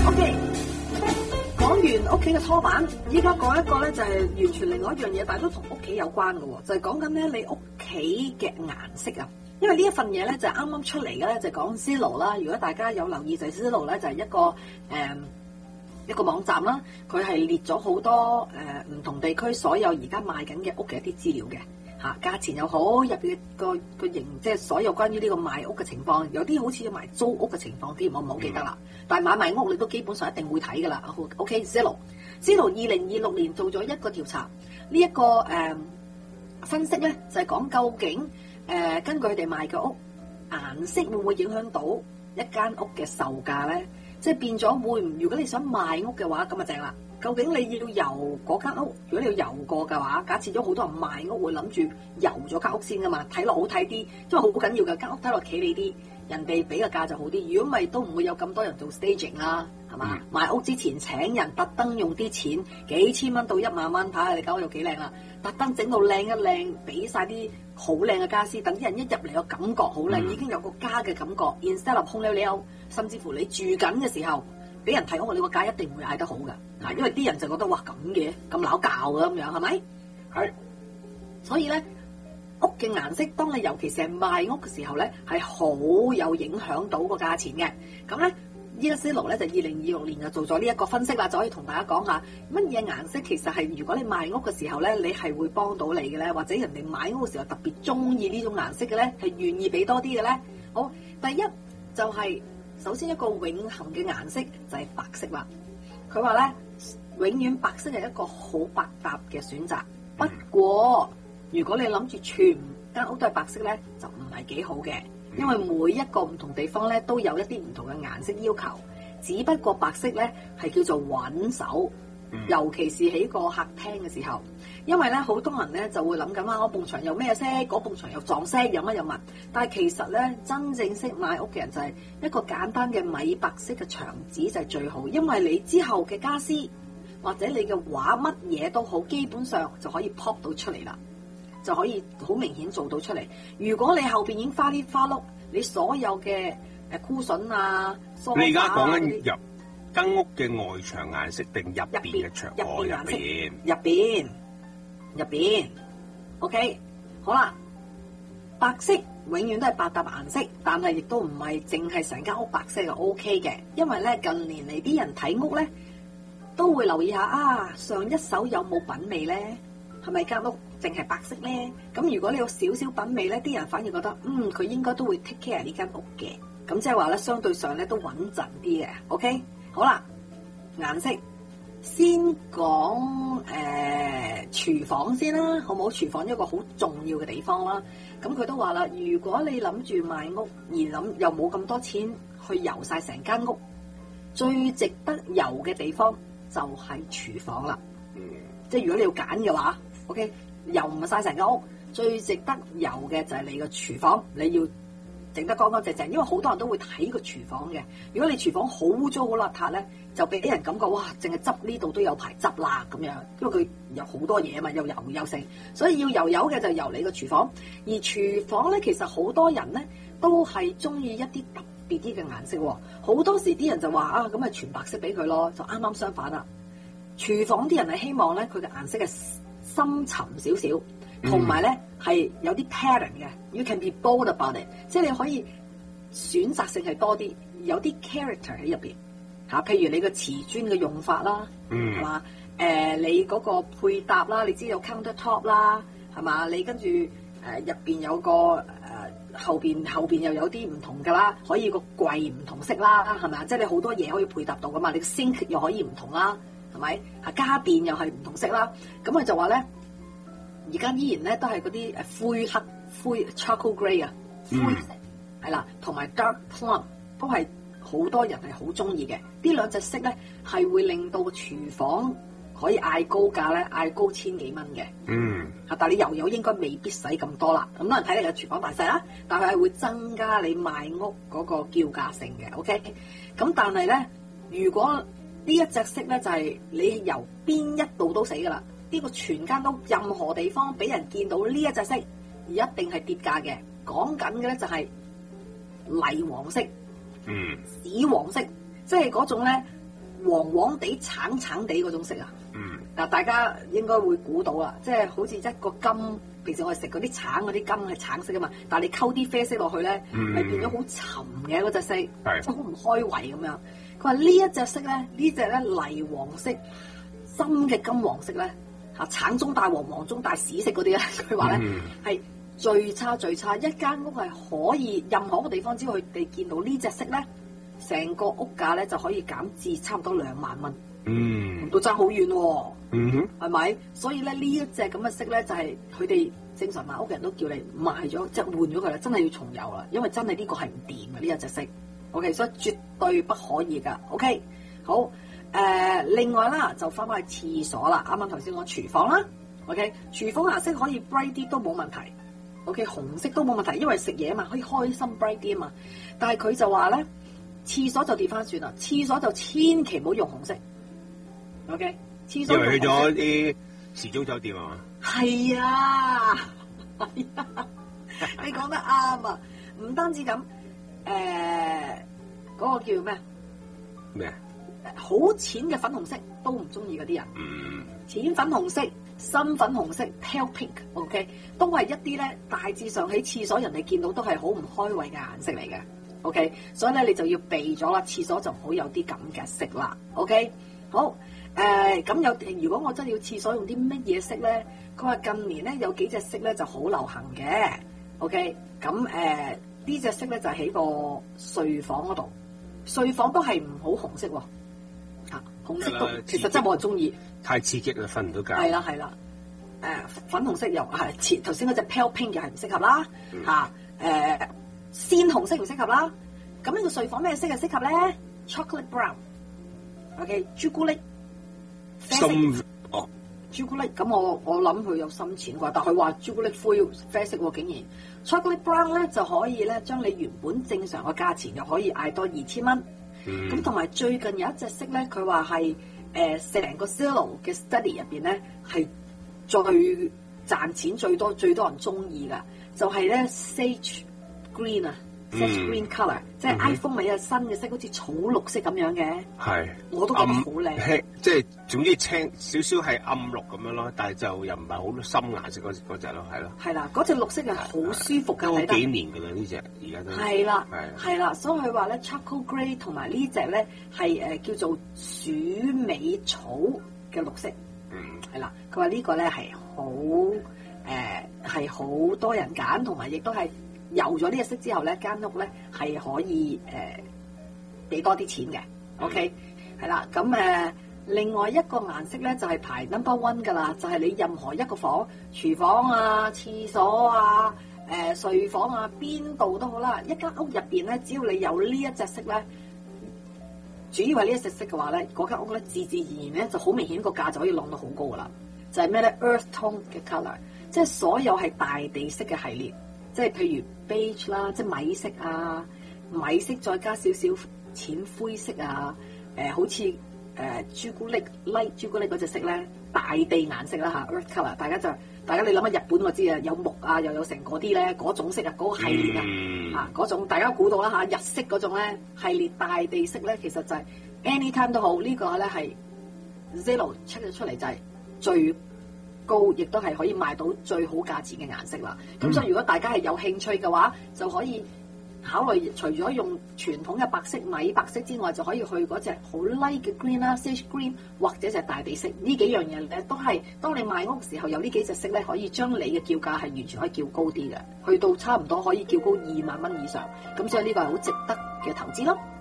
OK，講完屋企嘅拖板，依家講一個咧就係完全另外一樣嘢，但係都同屋企有關嘅喎，就係講緊咧你屋企嘅顏色啊。因為呢一份嘢咧就係啱啱出嚟嘅咧，就講 Zillow 啦。如果大家有留意就係 Zillow 咧就係一個網站啦，佢係列咗好多唔同地區所有而家賣緊嘅屋嘅一啲資料嘅嚇，價錢又好，入邊個型，即係所有關於呢個賣屋嘅情況，有啲好似賣租屋嘅情況添，我唔好記得啦。但係買賣屋你都基本上一定會睇㗎啦。OK，Zillow 2026年做咗一個調查，呢一個分析咧就係講究竟根據佢哋賣嘅屋顏色會唔會影響到一間屋嘅售價咧？即係變咗會唔？如果你想賣屋嘅話，咁啊正啦。究竟你要油嗰間屋？如果你要油過嘅話，假設咗好多人賣屋會諗住油咗間屋先噶嘛，睇落好睇啲，因為好緊要嘅間屋睇落企理啲，人哋俾嘅價就好啲。如果唔係都唔會有咁多人做 staging 啦，係嘛？賣屋之前請人特登用啲錢幾千蚊到1萬蚊，睇下你間屋有幾靚啦，特登整到靚一靚，俾晒啲好靚嘅家私，等啲人一入嚟個感覺好靚，已經有個家嘅感覺。instead of 空溜溜，甚至乎你住緊嘅時候，俾人睇屋，你個價一定會嗌得好㗎。因為啲人就覺得哇咁嘅，咁撈教嘅咁樣，係咪？係。所以咧，屋嘅顏色，當你尤其是係賣屋嘅時候咧，係好有影響到個價錢嘅。咁咧，依家 Zillow 咧就2026年就做咗呢一個分析啦，就可以同大家講下乜嘢顏色其實係如果你賣屋嘅時候咧，你係會幫到你嘅咧，或者人哋買屋嘅時候特別中意呢種顏色嘅咧，係願意俾多啲嘅咧。好，第一就係首先一個永恆嘅顏色就係白色啦。佢話咧，永遠白色係一個好百搭嘅選擇。不過，如果你諗住全間屋都係白色咧，就唔係幾好嘅，因為每一個唔同地方咧都有一啲唔同嘅顏色要求。只不過白色咧係叫做穩手，尤其是喺個客廳嘅時候，因為咧好多人咧就會諗緊我埲牆有咩色，嗰埲牆又撞色，有乜有乜。但係其實咧，真正識買屋嘅人就係一個簡單嘅米白色嘅牆紙就係最好，因為你之後嘅家私或者你嘅畫乜嘢都好，基本上就可以 pop 到出嚟啦，就可以好明顯做到出嚟。如果你後邊已經花哩花碌，你所有嘅cushion啊， 你而家講緊入間屋嘅外牆顏色定入邊嘅牆？ 入邊 OK 好啦。白色永遠都係百搭顏色，但係亦都唔係淨係成間屋白色就 OK 嘅，因為咧近年嚟啲人睇屋咧都會留意下上一手有冇品味咧，係咪間屋淨係白色咧？咁如果你有少少品味咧，啲人反而覺得佢應該都會 take care 呢間屋嘅，咁即係話咧相對上咧都穩陣啲嘅。OK 好啦，顏色先講廚房先啦，好唔好？廚房一個好重要嘅地方啦。咁佢都話啦，如果你諗住賣屋而又冇咁多錢去油晒成間屋，最值得油嘅地方就係廚房啦。即係如果你要揀嘅話 ，OK， 油唔晒成間屋，最值得油嘅就係你個廚房，你要整得乾乾淨淨，因為好多人都會睇個廚房嘅。如果你廚房好污糟好邋遢咧，就俾啲人感覺哇，淨係執呢度都有排執啦咁樣，因為佢有好多嘢啊嘛，又油又剩，所以要油嘅就油你個廚房。而廚房咧，其實好多人咧都係中意一啲特別啲嘅顏色喎。好多時啲人就話咁咪全白色俾佢咯，就啱啱相反啦。廚房啲人係希望咧佢嘅顏色係深沉少少。同埋咧係有啲 pattern 嘅 ，you can be bold about it， 即係你可以選擇性係多啲，有啲 character 喺入邊嚇。譬如你個瓷磚嘅用法啦，係嘛？你嗰個配搭啦，你知有 counter top 啦，係嘛？你跟住入邊有個後邊又有啲唔同㗎啦，可以個櫃唔同色啦，係咪啊？即係你好多嘢可以配搭到㗎嘛，你 sink 又可以唔同啦，係咪？家電又係唔同色啦，咁佢就話咧。而家依然咧都係嗰啲灰 charcoal grey 啊，灰色係啦，同埋 dark plum 都係好多人係好中意嘅。呢兩隻色咧係會令到廚房可以嗌高價咧，嗌高千幾蚊嘅。但係你油應該未必使咁多啦。咁當然睇你嘅廚房大細啦，但係係會增加你賣屋嗰個叫價性嘅。OK，咁但係咧，如果呢一隻色咧就係你由邊一度都死㗎啦。呢個全間都任何地方俾人見到呢一隻色，而一定係跌價嘅。講緊嘅咧就係泥黃色、屎黃色，即係嗰種咧黃黃地、橙橙地嗰種色啊。 嗯。 嗱，大家應該會估到啦，即係好似一個金，平時我哋食嗰啲橙嗰啲金係橙色噶嘛，但係你溝啲啡色落去咧，咪變咗好沉嘅嗰隻色，即係好唔開胃咁樣。佢話呢一隻色咧，呢隻咧泥黃色、深嘅金黃色咧，嚇橙中帶黃，黃中帶屎色嗰啲咧，佢話咧係最差最差。一間屋係可以任何個地方，只要佢哋見到呢隻色咧，成個屋價咧就可以減至差唔多2萬蚊。都爭好遠喎，係咪？所以咧呢一隻咁嘅色咧，就係佢哋正常買屋嘅人都叫你賣咗，即係換咗佢啦，真係要重油啦，因為真係呢個係唔掂嘅呢一隻色。OK， 所以絕對不可以噶。OK， 好，另外啦，就翻返去廁所啦。啱啱頭先講廚房啦 ，OK， 廚房顏色可以 bright 啲都冇問題。OK， 紅色都冇問題，因為食嘢啊嘛，可以開心 bright 啲啊嘛。但係佢就話咧，廁所就調翻轉啦，廁所就千祈唔好用紅色。OK， 廁所因為去咗啲時鐘酒店啊嘛。係啊，係啊，你講得啱啊！唔單止咁，嗰個叫咩？咩？好淺嘅粉紅色都唔中意嗰啲人。淺粉紅色、深粉紅色 （pale pink），OK， 都係一啲咧，大致上喺廁所人哋見到都係好唔開胃嘅顏色嚟嘅。OK， 所以咧你就要避咗啦，廁所就唔好有啲咁嘅色啦。OK， 好。咁如果我真係要廁所用啲乜嘢色咧？佢話近年咧有幾隻色咧就好流行嘅。OK， 咁呢隻色咧就喺個睡房嗰度，睡房都係唔好紅色喎。紅色都其實真係冇人中意，太刺激啦，瞓唔到覺。係啦，粉紅色又係頭先嗰隻 pale pink 又係唔適合啦。鮮紅色唔適合啦。咁呢個睡房咩色係適合咧 ？Chocolate brown。OK， 朱古力。深朱古力，咁我諗佢有深淺啩，但佢話朱古力灰啡色喎，竟然 chocolate brown 咧就可以咧將你原本正常嘅價錢又可以嗌多2000蚊。咁同埋最近有一隻色咧，佢話係成個 Zillow 嘅 study 入邊咧係最賺錢最多人中意噶，就係咧 sage green 啊。Sage green colour， 即係 iPhone 咪有新嘅色，好似草綠色咁樣嘅。係，我都覺得好靚。即係總之青少少係暗綠咁樣咯，但係就又唔係好深顏色嗰隻咯，係咯。係啦，嗰隻綠色係好舒服㗎，睇得。都幾年㗎啦呢隻，而家都。係啦，係啦，所以佢話咧 charcoal grey 同埋呢隻咧係叫做鼠尾草嘅綠色。係啦，佢話呢個咧係好多人揀，同埋亦都係。有咗呢隻色之後咧，間屋咧係可以俾多啲錢嘅。OK， 係啦。咁另外一個顏色咧就係排 number one 㗎啦，就係你任何一個房、廚房啊、廁所啊、睡房啊，邊度都好啦。一間屋入邊咧，只要你有呢一隻色咧，主要係呢一隻色嘅話咧，嗰間屋咧自然而然咧就好明顯個價就可以浪到好高㗎啦。就係咩咧 ？Earth tone 嘅 colour， 即係所有係大地色嘅系列。即係譬如 beige 啦，即係米色啊，米色再加少少淺灰色啊，好似朱古力 light 朱古力嗰隻色咧，大地顏色啦嚇 ，earth colour， 大家你諗下日本我知啊，有木啊，又有成嗰啲咧，嗰種色啊，嗰個系列啊，嗰種大家估到啦嚇，日式嗰種咧系列大地色咧，其實就係 anytime 都好，呢個咧係 Zillow check 咗出嚟就係最高，亦都係可以賣到最好價錢嘅顏色啦。咁所以如果大家係有興趣嘅話，就可以考慮除咗用傳統嘅白色米白色之外，就可以去嗰隻好 light 嘅 green 啦 ，sage green 或者就係大地色。呢幾樣嘢咧都係當你買屋時候有呢幾隻色咧，可以將你嘅叫價係完全可以叫高啲嘅，去到差唔多可以叫高2萬蚊以上。咁所以呢個係好值得嘅投資咯。